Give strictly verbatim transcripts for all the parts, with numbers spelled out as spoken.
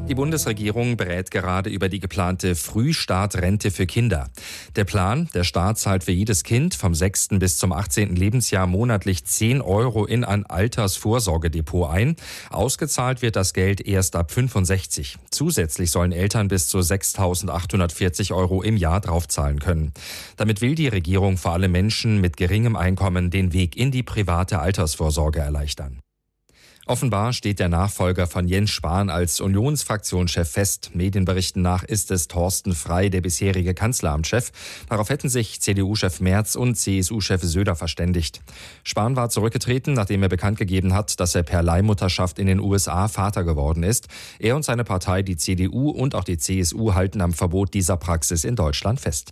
Die Bundesregierung berät gerade über die geplante Frühstartrente für Kinder. Der Plan, der Staat zahlt für jedes Kind vom sechsten bis zum achtzehnten Lebensjahr monatlich zehn Euro in ein Altersvorsorgedepot ein. Ausgezahlt wird das Geld erst ab fünfundsechzig. Zusätzlich sollen Eltern bis zu sechstausendachthundertvierzig Euro im Jahr draufzahlen können. Damit will die Regierung vor allem Menschen mit geringem Einkommen den Weg in die private Altersvorsorge erleichtern. Offenbar steht der Nachfolger von Jens Spahn als Unionsfraktionschef fest. Medienberichten nach ist es Thorsten Frey, der bisherige Kanzleramtschef. Darauf hätten sich C D U-Chef Merz und C S U-Chef Söder verständigt. Spahn war zurückgetreten, nachdem er bekannt gegeben hat, dass er per Leihmutterschaft in den U S A Vater geworden ist. Er und seine Partei, die C D U und auch die C S U, halten am Verbot dieser Praxis in Deutschland fest.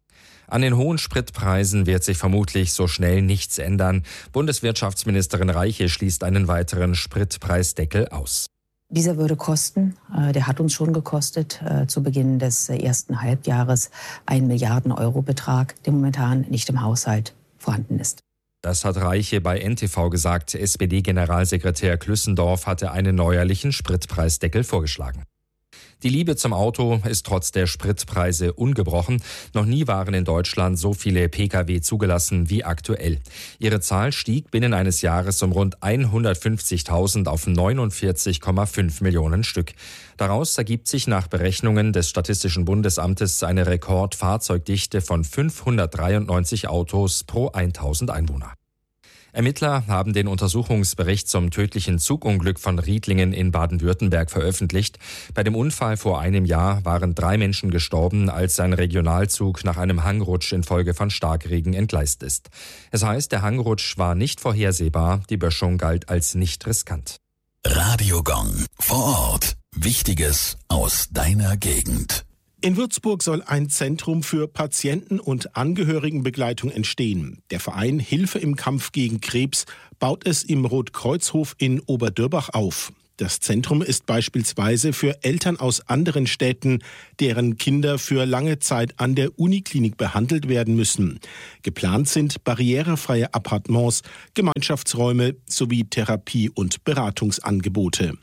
An den hohen Spritpreisen wird sich vermutlich so schnell nichts ändern. Bundeswirtschaftsministerin Reiche schließt einen weiteren Spritpreisdeckel aus. Dieser würde kosten, der hat uns schon gekostet, zu Beginn des ersten Halbjahres einen Milliarden-Euro-Betrag, der momentan nicht im Haushalt vorhanden ist. Das hat Reiche bei N T V gesagt. S P D-Generalsekretär Klüssendorf hatte einen neuerlichen Spritpreisdeckel vorgeschlagen. Die Liebe zum Auto ist trotz der Spritpreise ungebrochen. Noch nie waren in Deutschland so viele Pkw zugelassen wie aktuell. Ihre Zahl stieg binnen eines Jahres um rund hundertfünfzigtausend auf neunundvierzig Komma fünf Millionen Stück. Daraus ergibt sich nach Berechnungen des Statistischen Bundesamtes eine Rekordfahrzeugdichte von fünfhundertdreiundneunzig Autos pro tausend Einwohner. Ermittler haben den Untersuchungsbericht zum tödlichen Zugunglück von Riedlingen in Baden-Württemberg veröffentlicht. Bei dem Unfall vor einem Jahr waren drei Menschen gestorben, als ein Regionalzug nach einem Hangrutsch infolge von Starkregen entgleist ist. Es heißt, der Hangrutsch war nicht vorhersehbar, die Böschung galt als nicht riskant. Radio Gong vor Ort. Wichtiges aus deiner Gegend. In Würzburg soll ein Zentrum für Patienten- und Angehörigenbegleitung entstehen. Der Verein Hilfe im Kampf gegen Krebs baut es im Rotkreuzhof in Oberdürbach auf. Das Zentrum ist beispielsweise für Eltern aus anderen Städten, deren Kinder für lange Zeit an der Uniklinik behandelt werden müssen. Geplant sind barrierefreie Appartements, Gemeinschaftsräume sowie Therapie- und Beratungsangebote.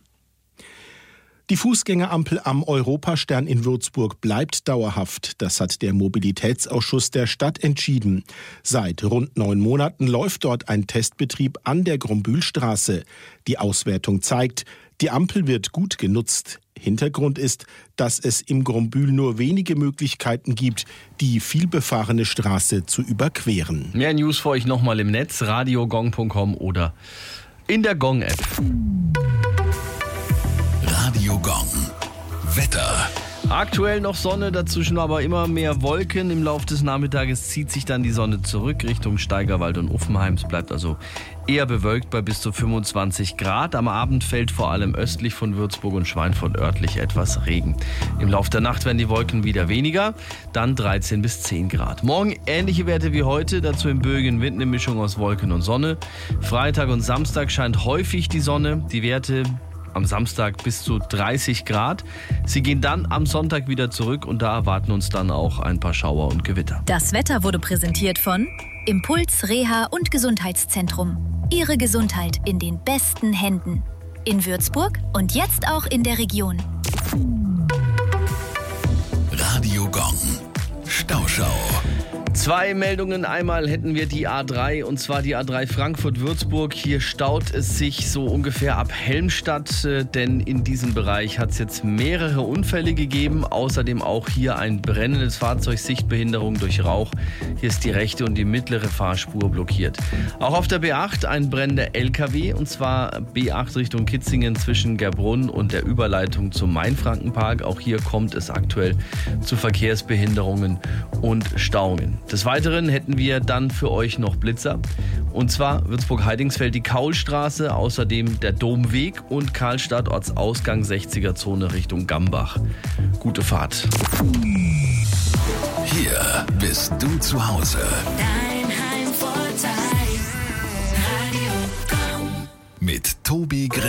Die Fußgängerampel am Europastern in Würzburg bleibt dauerhaft. Das hat der Mobilitätsausschuss der Stadt entschieden. Seit rund neun Monaten läuft dort ein Testbetrieb an der Grombühlstraße. Die Auswertung zeigt, die Ampel wird gut genutzt. Hintergrund ist, dass es im Grombühl nur wenige Möglichkeiten gibt, die vielbefahrene Straße zu überqueren. Mehr News für euch nochmal im Netz, radiogong punkt com oder in der Gong-App. Radio Gong. Wetter. Aktuell noch Sonne, dazwischen aber immer mehr Wolken. Im Laufe des Nachmittages zieht sich dann die Sonne zurück Richtung Steigerwald und Uffenheim. Es bleibt also eher bewölkt bei bis zu fünfundzwanzig Grad. Am Abend fällt vor allem östlich von Würzburg und Schweinfurt örtlich etwas Regen. Im Laufe der Nacht werden die Wolken wieder weniger, dann dreizehn bis zehn Grad. Morgen ähnliche Werte wie heute, dazu im böigen Wind eine Mischung aus Wolken und Sonne. Freitag und Samstag scheint häufig die Sonne. Die Werte am Samstag bis zu dreißig Grad. Sie gehen dann am Sonntag wieder zurück und da erwarten uns dann auch ein paar Schauer und Gewitter. Das Wetter wurde präsentiert von Impuls Reha und Gesundheitszentrum. Ihre Gesundheit in den besten Händen. In Würzburg und jetzt auch in der Region. Radio Gong. Stauschau. Zwei Meldungen. Einmal hätten wir die A drei und zwar die A drei Frankfurt-Würzburg. Hier staut es sich so ungefähr ab Helmstadt, denn in diesem Bereich hat es jetzt mehrere Unfälle gegeben. Außerdem auch hier ein brennendes Fahrzeug, Sichtbehinderung durch Rauch. Hier ist die rechte und die mittlere Fahrspur blockiert. Auch auf der B acht ein brennender L K W und zwar B acht Richtung Kitzingen zwischen Gerbrunn und der Überleitung zum Mainfrankenpark. Auch hier kommt es aktuell zu Verkehrsbehinderungen und Stauungen. Des Weiteren hätten wir dann für euch noch Blitzer. Und zwar Würzburg-Heidingsfeld die Kaulstraße, außerdem der Domweg und Karlstadt Ortsausgang sechziger Zone Richtung Gambach. Gute Fahrt. Hier bist du zu Hause. Dein Heimvorteil. Radio Gong. Mit Tobi Grimm.